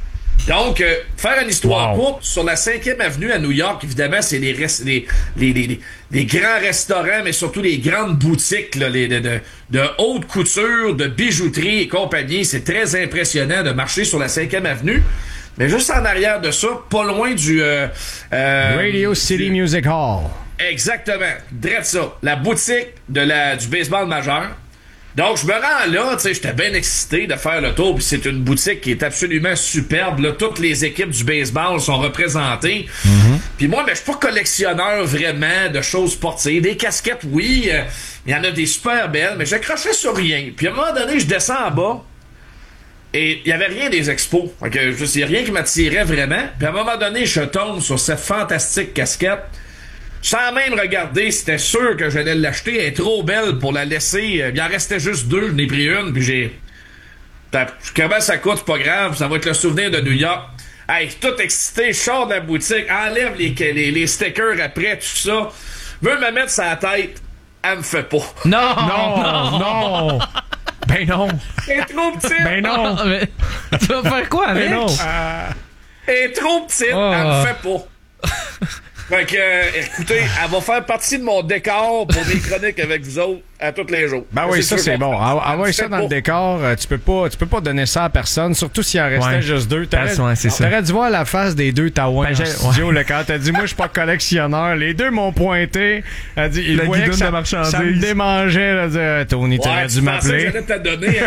Donc, euh, faire une histoire wow. courte, sur la cinquième avenue à New York, évidemment, c'est les, res- les, les, les, les, les grands restaurants, mais surtout les grandes boutiques là, les, de, de, de haute couture, de bijouterie et compagnie. C'est très impressionnant de marcher sur la cinquième avenue. Mais juste en arrière de ça, pas loin du... Euh, euh, Radio City du... Music Hall. Exactement. Drette ça. La boutique de la, du baseball majeur. Donc, je me rends là, tu sais, j'étais bien excité de faire le tour, puis c'est une boutique qui est absolument superbe, là, toutes les équipes du baseball sont représentées. Mm-hmm. Puis moi, ben, je suis pas collectionneur vraiment de choses sportives. Des casquettes, oui, il euh, y en a des super belles, mais j'accrochais sur rien. Puis à un moment donné, je descends en bas, et il y avait rien des expos. Fait que, je sais, rien qui m'attirait vraiment. Puis à un moment donné, je tombe sur cette fantastique casquette. Sans même regarder, c'était sûr que j'allais l'acheter. Elle est trop belle pour la laisser. Il en restait juste deux. J'en ai pris une, puis j'ai... Comment ça coûte, c'est pas grave. Ça va être le souvenir de New York. Hey, tout excité, je sors de la boutique, enlève les, les, les stickers après, tout ça. Veux me mettre sa tête. Elle me fait pas. Non! Non! Non! non. Ben non! Elle est trop petite! Ben non! Mais, tu vas faire quoi avec? Ben non! Euh, elle est trop petite, oh. Elle me fait pas. Fait que, euh, écoutez, elle va faire partie de mon décor pour mes chroniques avec vous autres. à tous les jours. Ben oui, ça, c'est bon. Envoie ça dans le décor. Tu peux pas, tu peux pas donner ça à personne, surtout s'il en restait Ouais. juste deux. T'aurais, Ouais, c'est ça. t'aurais dû voir la face des deux Taouins Ben, en j'ai- studio, là, quand t'as dit, moi, je suis pas collectionneur. Les deux m'ont pointé. Elle a dit, ils La voyaient que guidoune ça, de marchandise. ça me démangeait, là, dire, Tony, t'aurais Ouais, dû tu pensais que m'appeler. j'allais te la donner.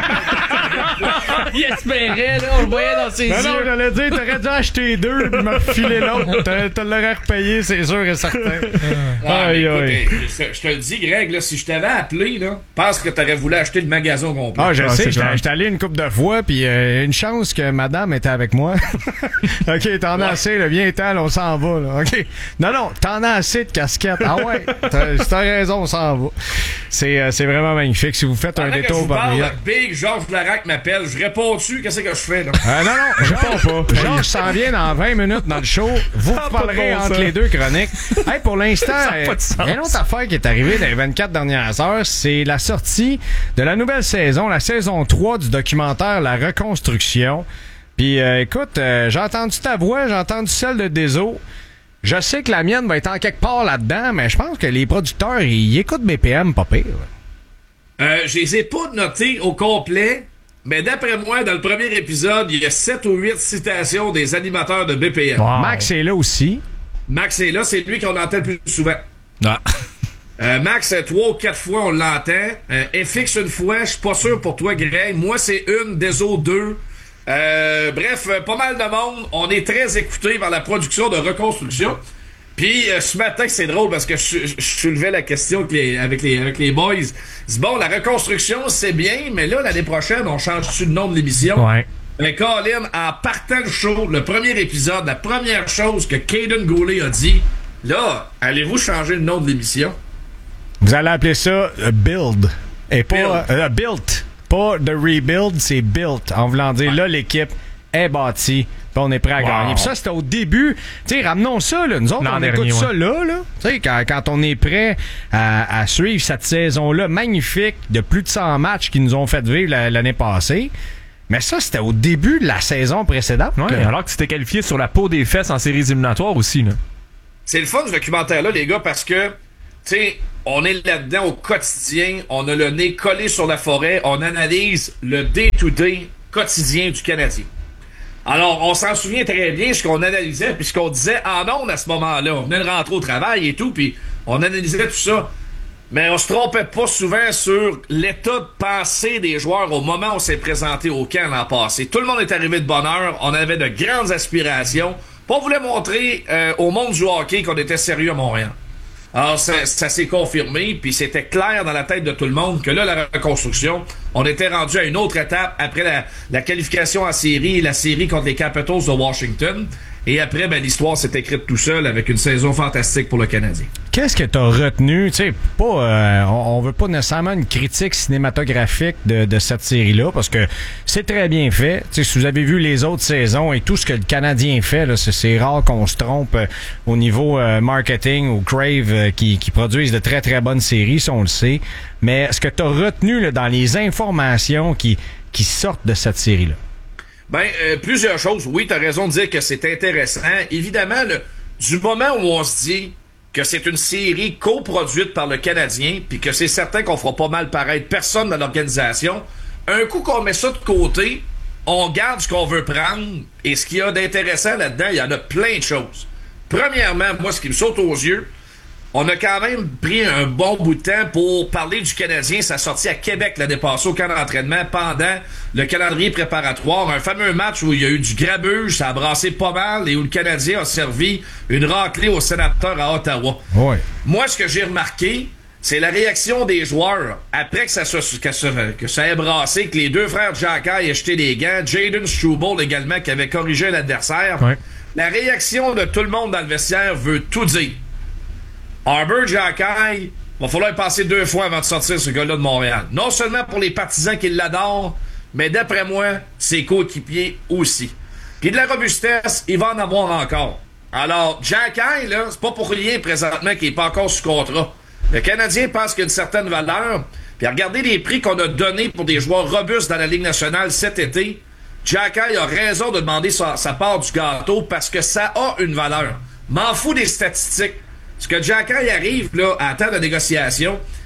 Il espérait, là, on le voyait dans ses Non, yeux. non, j'allais dire, t'aurais dû acheter deux, puis me filer l'autre. Tu te l'aurais repayé, c'est sûr et certain. Ouais, Aïe, mais aïe. écoute, je, je te le dis, Greg, là, si je t'avais appelé, là, pense que t'aurais voulu acheter le magasin au complet. Ah, je Ah, sais, c'est j'étais clair. j'étais allé une couple de fois, puis euh, une chance que madame était avec moi. OK, t'en as assez, là, viens-t'en, on s'en va, là. OK. Non, non, t'en as assez de casquettes. Ah ouais, t'as t'as raison, on s'en va. C'est euh, c'est vraiment magnifique. Si vous faites un Pendant que je détour vous parle, par Big Georges Larac m'appelle. Je réponds dessus, qu'est-ce que je fais, là? Euh, non, non, je réponds pas. Georges s'en vient dans vingt minutes dans le show. Vous Ça a pas parlerez de bon entre sens. les deux chroniques. Hey, pour l'instant, Ça a pas de sens. il y a une autre affaire qui est arrivée dans les vingt-quatre dernières heures, c'est la sortie de la nouvelle saison, la saison trois du documentaire La Reconstruction. Puis euh, écoute, euh, j'ai entendu ta voix, j'ai entendu celle de Deso. Je sais que la mienne va être en quelque part là-dedans, mais je pense que les producteurs, ils écoutent B P M pas pire. Euh, je les ai pas notés au complet, mais d'après moi, dans le premier épisode, il y a sept ou huit citations des animateurs de B P M. Wow. Max est là aussi. Max est là, c'est lui qu'on entend le plus souvent. Ah. Euh, Max, euh, trois ou quatre fois, on l'entend. Euh, F X, une fois, je suis pas sûr pour toi, Greg. Moi, c'est une, Deso, deux. Euh, bref, euh, pas mal de monde. On est très écoutés par la production de Reconstruction. Puis euh, ce matin, c'est drôle parce que je, je, je soulevais la question avec les, avec les, avec les boys. Je dis, bon, la Reconstruction, c'est bien, mais là, l'année prochaine, on change-tu le nom de l'émission? Ouais. Mais Colin, en partant le show, le premier épisode, la première chose que Caden Goulet a dit, là, allez-vous changer le nom de l'émission? Vous allez appeler ça euh, Build. Et pas Build. euh, Built. Pas de Rebuild, c'est Built. En voulant dire, là, l'équipe est bâtie. Puis on est prêt à Wow. gagner. Puis ça, c'était au début. Tu sais, ramenons ça, là. Nous autres, L'an on dernier, écoute ça ouais. là, là. Tu sais, quand, quand on est prêt à, à suivre cette saison-là magnifique de plus de cent matchs qui nous ont fait vivre la- l'année passée. Mais ça, c'était au début de la saison précédente. Ouais, là. alors que tu t'es qualifié sur la peau des fesses en séries éliminatoires aussi, là. C'est le fun, ce documentaire-là, les gars, parce que, tu sais, on est là-dedans au quotidien, on a le nez collé sur la forêt, on analyse le day-to-day quotidien du Canadien. Alors, on s'en souvient très bien ce qu'on analysait, puis ce qu'on disait en ondes à ce moment-là. On venait de rentrer au travail et tout, puis on analysait tout ça. Mais on se trompait pas souvent sur l'état de pensée des joueurs au moment où on s'est présenté au camp l'an passé. Tout le monde est arrivé de bonne heure, on avait de grandes aspirations. Puis on voulait montrer euh, au monde du hockey qu'on était sérieux à Montréal. Alors, ça, ça s'est confirmé, puis c'était clair dans la tête de tout le monde que là, la reconstruction, on était rendu à une autre étape après la, la qualification en série, la série contre les Capitals de Washington. Et après, ben, l'histoire s'est écrite tout seul avec une saison fantastique pour le Canadien. Qu'est-ce que t'as retenu? Tu sais, pas, euh, on, on veut pas nécessairement une critique cinématographique de, de cette série-là, parce que c'est très bien fait. Tu sais, si vous avez vu les autres saisons et tout ce que le Canadien fait, là, c'est, c'est rare qu'on se trompe euh, au niveau euh, marketing ou Crave euh, qui, qui produisent de très très bonnes séries, ça on le sait. Mais ce que t'as retenu là, dans les informations qui, qui sortent de cette série-là? Ben, euh, plusieurs choses. Oui, t'as raison de dire que c'est intéressant. Évidemment, le, du moment où on se dit que c'est une série coproduite par le Canadien, puis que c'est certain qu'on fera pas mal paraître personne dans l'organisation, un coup qu'on met ça de côté, on garde ce qu'on veut prendre, et ce qu'il y a d'intéressant là-dedans, il y en a plein de choses. Premièrement, moi, ce qui me saute aux yeux, on a quand même pris un bon bout de temps pour parler du Canadien, sa sortie à Québec l'année passée au camp d'entraînement pendant le calendrier préparatoire. Un fameux match où il y a eu du grabuge, ça a brassé pas mal et où le Canadien a servi une raclée aux sénateurs à Ottawa. Ouais. Moi, ce que j'ai remarqué, c'est la réaction des joueurs après que ça, se, que ça, que ça ait brassé, que les deux frères Jacky aient jeté les gants, Jaden Struble également qui avait corrigé l'adversaire. Ouais. La réaction de tout le monde dans le vestiaire veut tout dire. Arbor Jacky, va falloir passer deux fois avant de sortir ce gars-là de Montréal. Non seulement pour les partisans qui l'adorent, mais d'après moi, ses coéquipiers aussi. Puis de la robustesse, il va en avoir encore. Alors, Jacky, là, c'est pas pour rien présentement qu'il est pas encore sous contrat. Le Canadien pense qu'il y a une certaine valeur. Puis regardez les prix qu'on a donnés pour des joueurs robustes dans la Ligue nationale cet été. Jacky a raison de demander sa, sa part du gâteau parce que ça a une valeur. M'en fous des statistiques. Parce que Jacky arrive là, à temps de négociation,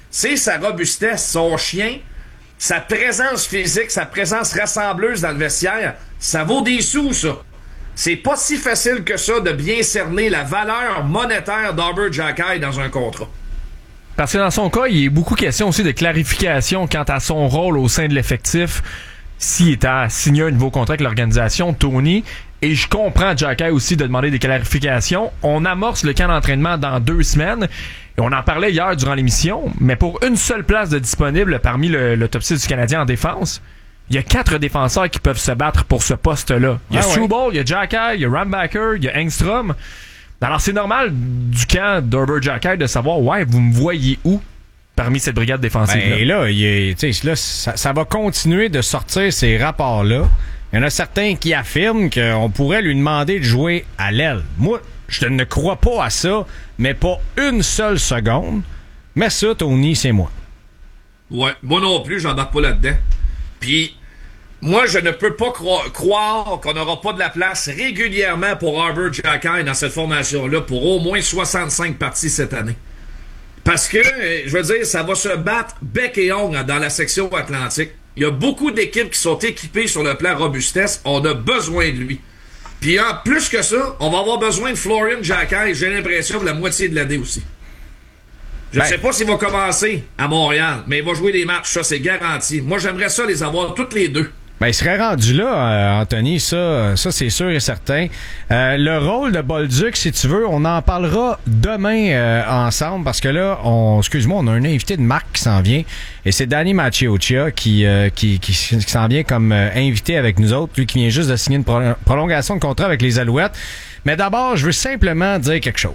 c'est sa robustesse, son chien, sa présence physique, sa présence rassembleuse dans le vestiaire. Ça vaut des sous, ça. C'est pas si facile que ça de bien cerner la valeur monétaire d'Arber Xhekaj dans un contrat. Parce que dans son cas, il y a beaucoup question aussi de clarification quant à son rôle au sein de l'effectif, s'il est à signer un nouveau contrat avec l'organisation, Tony. Et je comprends Xhekaj aussi de demander des clarifications. On amorce le camp d'entraînement dans deux semaines. Et on en parlait hier durant l'émission, mais pour une seule place de disponible parmi le, le top six du Canadien en défense, il y a quatre défenseurs qui peuvent se battre pour ce poste-là. Il y a ah Struble, ouais. il y a Xhekaj, il y a Rambacker, il y a Engstrom. Alors c'est normal du camp d'Arber Xhekaj de savoir, ouais, vous me voyez où parmi cette brigade défensive-là. Ben, et là, il est, là ça, ça va continuer de sortir ces rapports-là. Il y en a certains qui affirment qu'on pourrait lui demander de jouer à l'aile. Moi, je ne crois pas à ça, mais pas une seule seconde. Mais ça, Tony, c'est moi. Ouais, moi non plus, j'embarque pas là-dedans. Puis, moi, je ne peux pas cro- croire qu'on n'aura pas de la place régulièrement pour Arber Xhekaj dans cette formation-là pour au moins soixante-cinq parties cette année. Parce que, je veux dire, ça va se battre bec et ongle dans la section atlantique. Il y a beaucoup d'équipes qui sont équipées sur le plan robustesse. On a besoin de lui. Puis en plus que ça, on va avoir besoin de Florian Xhekaj, j'ai l'impression, pour la moitié de l'année aussi. Je ne ben, sais pas s'il va commencer à Montréal, mais il va jouer des matchs, ça c'est garanti. Moi j'aimerais ça les avoir toutes les deux. Ben, il serait rendu là, euh, Anthony, ça, ça c'est sûr et certain. Euh, le rôle de Bolduc, si tu veux, on en parlera demain euh, ensemble, parce que là, on, excuse-moi, on a un invité de marque qui s'en vient, et c'est Danny Maciocia qui, euh, qui, qui, qui s'en vient comme euh, invité avec nous autres, lui qui vient juste de signer une pro- prolongation de contrat avec les Alouettes. Mais d'abord, je veux simplement dire quelque chose.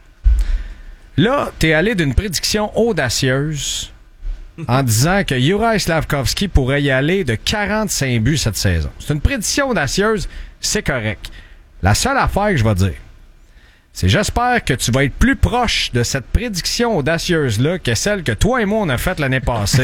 Là, là t'es allé d'une prédiction audacieuse en disant que Juraj Slafkovský pourrait y aller de quarante-cinq buts cette saison. C'est une prédiction audacieuse, c'est correct. La seule affaire que je vais dire, c'est j'espère que tu vas être plus proche de cette prédiction audacieuse-là que celle que toi et moi on a faite l'année passée.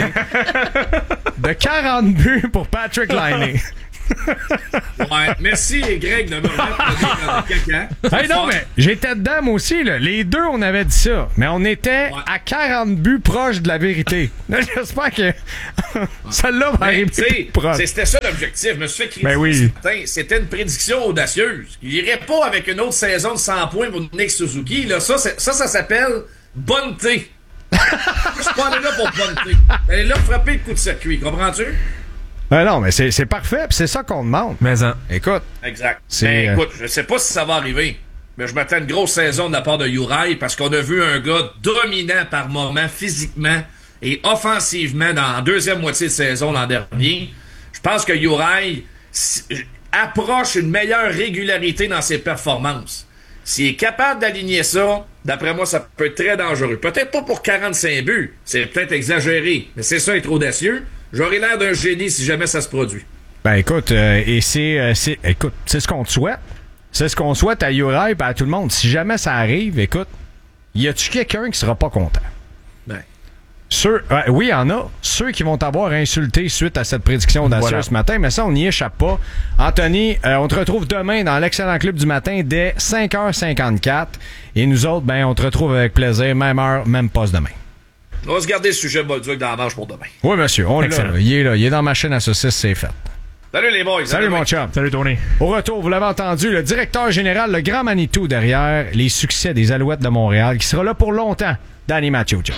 De quarante buts pour Patrick Laine. Ouais, merci Greg de me remettre dans le caca. Hey, non, mais j'étais dedans moi aussi, là. Les deux, on avait dit ça. Mais on était ouais. à quarante buts proches de la vérité. Là, j'espère que celle-là va arriver plus proche. C'était ça l'objectif. Je me suis fait critiquer ben oui. ce matin. C'était une prédiction audacieuse. Il irait pas avec une autre saison de cent points pour Nick Suzuki. Là, ça, ça, ça s'appelle bonneté. Je suis pas allé là pour bonneté. Elle est là pour frapper le coup de circuit. Comprends-tu? Ben non, mais c'est, c'est parfait, pis c'est ça qu'on demande. Mais hein, écoute. Exact. Mais écoute, je sais pas si ça va arriver, mais je m'attends à une grosse saison de la part de Juraj parce qu'on a vu un gars dominant par moment, physiquement et offensivement dans la deuxième moitié de saison l'an dernier. Je pense que Juraj approche une meilleure régularité dans ses performances. S'il est capable d'aligner ça, d'après moi, ça peut être très dangereux. Peut-être pas pour quarante-cinq buts, c'est peut-être exagéré, mais c'est ça être audacieux. J'aurais l'air d'un génie si jamais ça se produit. Ben écoute, euh, et c'est, euh, c'est, écoute, c'est ce qu'on te souhaite. C'est ce qu'on souhaite à Juraj et à tout le monde. Si jamais ça arrive, écoute, y a-tu quelqu'un qui sera pas content? Ben. Ceux, euh, oui, il y en a. Ceux qui vont t'avoir insulté suite à cette prédiction audacieuse voilà. ce matin, mais ça, on n'y échappe pas. Anthony, euh, on te retrouve demain dans l'excellent club du matin dès cinq heures cinquante-quatre. Et nous autres, ben, on te retrouve avec plaisir, même heure, même poste demain. On va se garder ce sujet Bolduc dans la manche pour demain. Oui, monsieur, on l'a. Il est là. Il est dans ma chaîne à saucisses, c'est fait. Salut les boys. Salut mon chum. Salut Tony. Au retour, vous l'avez entendu, le directeur général, le grand Manitou derrière les succès des Alouettes de Montréal, qui sera là pour longtemps, Danny Maciocia.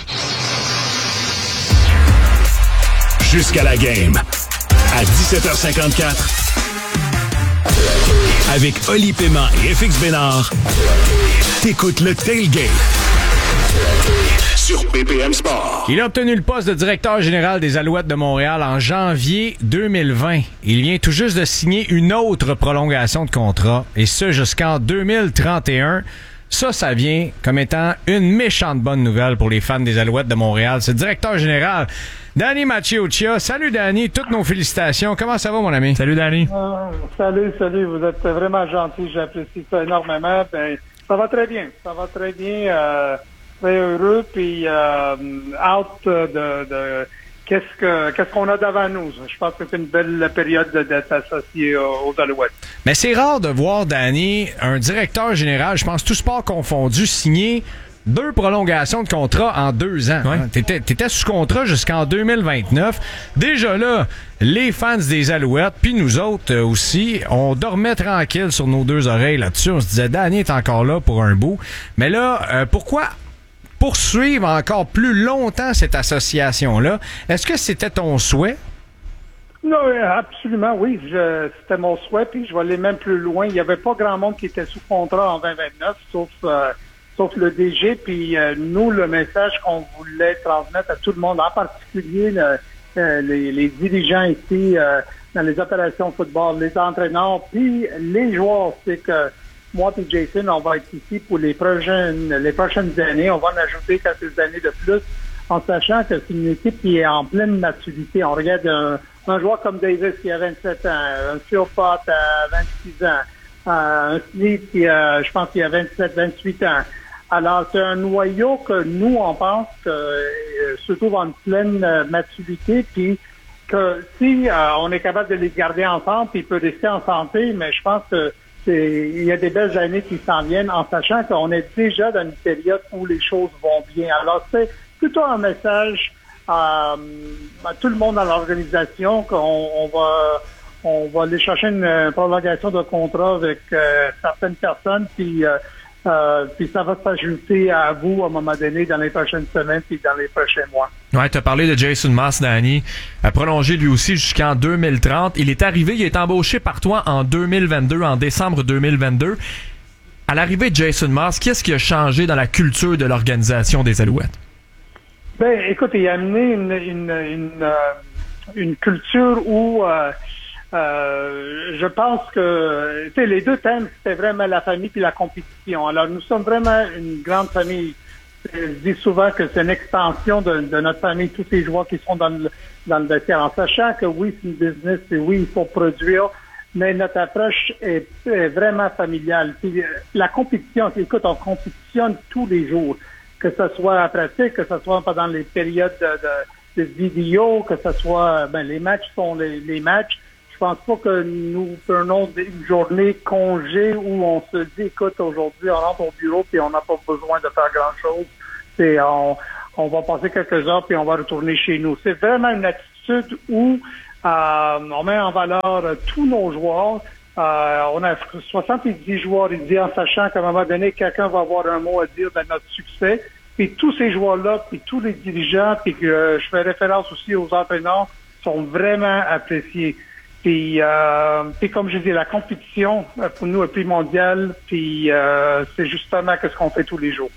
Jusqu'à la game, à dix-sept heures cinquante-quatre, avec Oli Paiement et F X Bénard, t'écoutes le Tailgate sur P P M Sport. Il a obtenu le poste de directeur général des Alouettes de Montréal en janvier deux mille vingt. Il vient tout juste de signer une autre prolongation de contrat, et ce jusqu'en deux mille trente et un. Ça, ça vient comme étant une méchante bonne nouvelle pour les fans des Alouettes de Montréal. C'est le directeur général, Danny Maciocia. Salut Danny, toutes nos félicitations. Comment ça va mon ami? Salut Danny. Euh, salut, salut. Vous êtes vraiment gentil. J'apprécie ça énormément. Ben, ça va très bien. Ça va très bien. Euh, très heureux. Puis, euh, out de, de qu'est-ce que qu'est-ce qu'on a devant nous. Je pense que c'est une belle période d'être associé aux Alouettes. Mais c'est rare de voir, Danny, un directeur général, je pense tout sport confondu, signer deux prolongations de contrat en deux ans. Ouais. Hein. T'étais, t'étais sous contrat jusqu'en deux mille vingt-neuf. Déjà là, les fans des Alouettes, puis nous autres euh, aussi, on dormait tranquille sur nos deux oreilles là-dessus. On se disait, Danny est encore là pour un bout. Mais là, euh, pourquoi poursuivre encore plus longtemps cette association-là? Est-ce que c'était ton souhait? Non, absolument, oui. Je, c'était mon souhait, puis je vais aller même plus loin. Il n'y avait pas grand monde qui était sous contrat en vingt vingt-neuf, sauf euh, sauf le D G, puis euh, nous, le message qu'on voulait transmettre à tout le monde, en particulier le, euh, les, les dirigeants ici euh, dans les opérations football, les entraîneurs, puis les joueurs, c'est que moi et Jason, on va être ici pour les prochaines les prochaines années. On va en ajouter quelques années de plus, en sachant que c'est une équipe qui est en pleine maturité. On regarde un, un joueur comme Davis qui a vingt-sept ans, un Philpott à vingt-six ans, euh, un Smith qui a, je pense qu'il a vingt-sept, vingt-huit ans. Alors, c'est un noyau que nous, on pense que euh, se trouve en pleine euh, maturité, puis que si euh, on est capable de les garder ensemble, puis ils peuvent rester en santé, mais je pense que c'est, il y a des belles années qui s'en viennent en sachant qu'on est déjà dans une période où les choses vont bien. Alors, c'est plutôt un message à, à tout le monde dans l'organisation qu'on on va on va aller chercher une prolongation de contrat avec euh, certaines personnes, puis euh, euh, puis ça va s'ajouter à vous à un moment donné dans les prochaines semaines puis dans les prochains mois. Ouais, t'as parlé de Jason Maas, Danny, a prolongé lui aussi jusqu'en deux mille trente. Il est arrivé, il est embauché par toi en deux mille vingt-deux, en décembre deux mille vingt-deux. À l'arrivée de Jason Maas, qu'est-ce qui a changé dans la culture de l'organisation des Alouettes? Ben, écoute, il a amené une une une, euh, une culture où euh, euh, je pense que tu sais, les deux thèmes, c'était vraiment la famille puis la compétition. Alors, nous sommes vraiment une grande famille. Je dis souvent que c'est une extension de, de notre famille, tous ces joueurs qui sont dans le dans le vestiaire, en sachant que oui, c'est une business, et oui, il faut produire, mais notre approche est, est vraiment familiale. Puis, la compétition, écoute, on compétitionne tous les jours, que ce soit en pratique, que ce soit pendant les périodes de, de, de vidéo, que ce soit, ben, les matchs sont les, les matchs. Je pense pas que nous prenons une journée congé où on se dit, écoute, aujourd'hui, on rentre au bureau puis on n'a pas besoin de faire grand-chose. C'est, on, on va passer quelques heures puis on va retourner chez nous. C'est vraiment une attitude où euh, on met en valeur euh, tous nos joueurs. Euh, on a soixante-dix joueurs ici, en sachant qu'à un moment donné, quelqu'un va avoir un mot à dire dans notre succès. Puis tous ces joueurs-là, puis tous les dirigeants, puis que euh, je fais référence aussi aux entraîneurs, sont vraiment appréciés. Puis, euh, puis comme je dis, la compétition pour nous est primordiale. Puis euh, c'est justement ce qu'on fait tous les jours.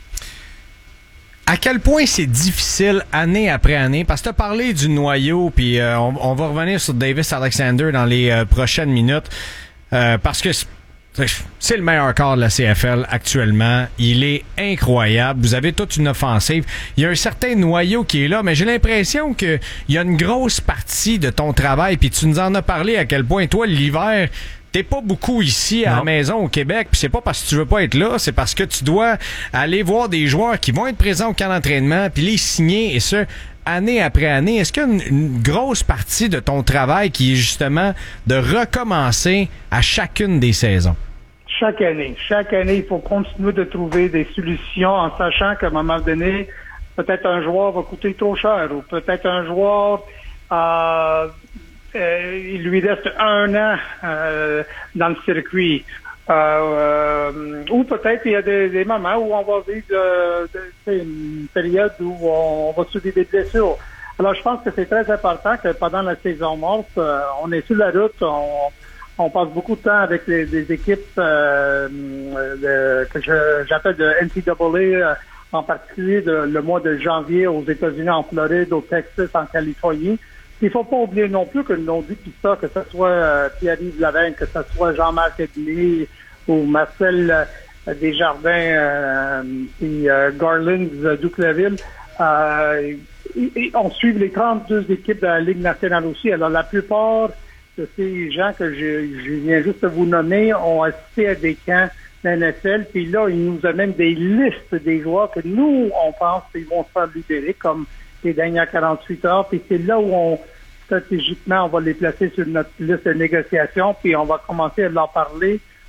À quel point c'est difficile année après année, parce que tu as parlé du noyau, puis euh, on, on va revenir sur Davis Alexander dans les euh, prochaines minutes, euh, parce que c'est le meilleur corps de la C F L actuellement. Il est incroyable. Vous avez toute une offensive. Il y a un certain noyau qui est là, mais j'ai l'impression que il y a une grosse partie de ton travail, puis tu nous en as parlé à quel point, toi, l'hiver, t'es pas beaucoup ici à non. la maison au Québec, puis c'est pas parce que tu veux pas être là, c'est parce que tu dois aller voir des joueurs qui vont être présents au camp d'entraînement, puis les signer, et ce, année après année. Est-ce qu'il y a une, une grosse partie de ton travail qui est justement de recommencer à chacune des saisons? Chaque année. Chaque année, il faut continuer de trouver des solutions en sachant qu'à un moment donné, peut-être un joueur va coûter trop cher ou peut-être un joueur, euh, euh, il lui reste un an euh, dans le circuit. Euh, euh, ou peut-être il y a des, des moments où on va vivre euh, de, une période où on, on va subir des blessures. Alors, je pense que c'est très important que pendant la saison morte, euh, on est sur la route, on, on passe beaucoup de temps avec les, les équipes euh, de, que je, j'appelle de N C A A, euh, en particulier de, le mois de janvier aux États-Unis, en Floride, au Texas, en Californie. Il faut pas oublier non plus que l'on dit tout ça, que ce soit euh, Pierre-Yves Lavigne, que ce soit Jean-Marc Edley ou Marcel euh, Desjardins euh, et euh, Garland euh, Duclaville, euh, et, et on suit les trente-deux équipes de la Ligue nationale aussi. Alors la plupart de ces gens que je, je viens juste de vous nommer ont assisté à des camps de la N F L, puis là, ils nous amènent des listes des joueurs que nous, on pense qu'ils vont se faire libérer, comme les dernières quarante-huit heures, puis c'est là où on, stratégiquement, on va les placer sur notre liste de négociation, puis on va commencer à leur parler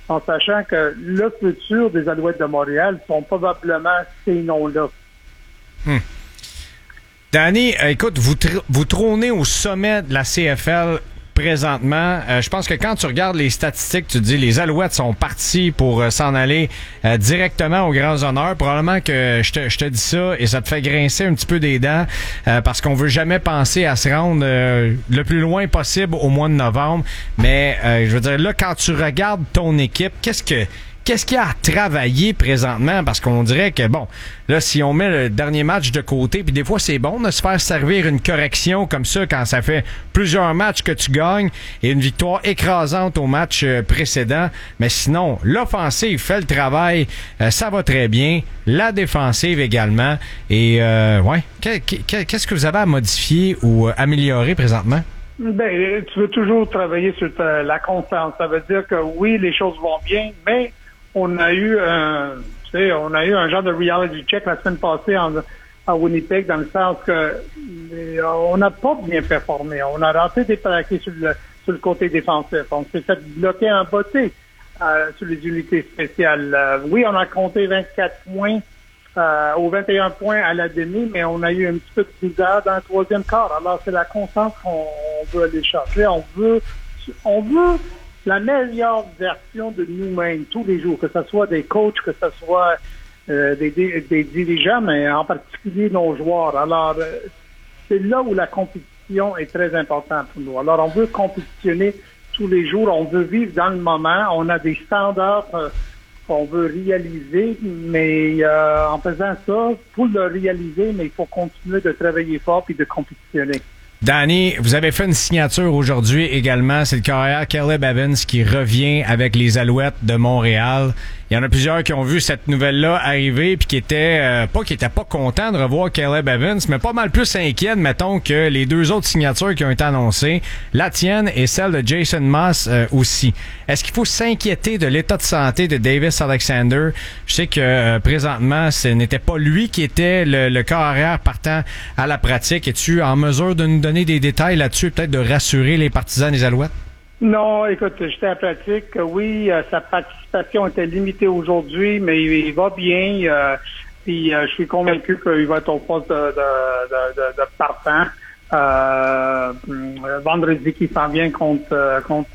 en sachant que le futur des Alouettes de Montréal sont probablement ces noms-là. Hmm. Danny, euh, écoute, vous, tr- vous trônez au sommet de la C F L présentement. Euh, je pense que quand tu regardes les statistiques, tu te dis les Alouettes sont partis pour euh, s'en aller euh, directement aux grands honneurs. Probablement que je te, je te dis ça et ça te fait grincer un petit peu des dents euh, parce qu'on veut jamais penser à se rendre euh, le plus loin possible au mois de novembre. Mais euh, je veux dire, là, quand tu regardes ton équipe, qu'est-ce que Qu'est-ce qu'il y a à travailler présentement? Parce qu'on dirait que, bon, là, si on met le dernier match de côté, puis des fois, c'est bon de se faire servir une correction comme ça quand ça fait plusieurs matchs que tu gagnes et une victoire écrasante au match précédent. Mais sinon, l'offensive fait le travail. Euh, ça va très bien. La défensive également. Et, euh, ouais, qu'est-ce que vous avez à modifier ou améliorer présentement? Ben, tu veux toujours travailler sur ta, la constance. Ça veut dire que oui, les choses vont bien, mais on a eu un, tu sais, on a eu un genre de reality check la semaine passée en, à Winnipeg, dans le sens que les, on n'a pas bien performé. On a raté des plaqués sur le, sur le côté défensif. On s'est fait bloquer en beauté euh, sur les unités spéciales. Euh, oui, on a compté vingt-quatre points euh, aux vingt et un points à la demi, mais on a eu un petit peu de bizarre dans le troisième quart. Alors, c'est la constance qu'on veut aller chercher. On veut, on veut la meilleure version de nous-mêmes tous les jours, que ce soit des coachs, que ce soit euh, des, des, des dirigeants, mais en particulier nos joueurs. Alors, euh, c'est là où la compétition est très importante pour nous. Alors, on veut compétitionner tous les jours, on veut vivre dans le moment, on a des standards euh, qu'on veut réaliser, mais euh, en faisant ça, pour le réaliser, mais il faut continuer de travailler fort et de compétitionner. Danny, vous avez fait une signature aujourd'hui également. C'est le carrière Caleb Evans qui revient avec les Alouettes de Montréal. Il y en a plusieurs qui ont vu cette nouvelle-là arriver puis qui étaient euh, pas qui étaient pas contents de revoir Caleb Evans, mais pas mal plus inquiets, mettons, que les deux autres signatures qui ont été annoncées, la tienne et celle de Jason Moss euh, aussi. Est-ce qu'il faut s'inquiéter de l'état de santé de Davis Alexander? Je sais que euh, présentement, ce n'était pas lui qui était le, le carrière partant à la pratique. Es-tu en mesure de nous donner des détails là-dessus, peut-être de rassurer les partisans des Alouettes? Non, écoute, j'étais à la pratique. Oui, euh, sa participation était limitée aujourd'hui, mais il, il va bien. Euh, puis euh, je suis convaincu qu'il va être au poste de, de, de, de, de partant. Euh, vendredi qui s'en vient contre, contre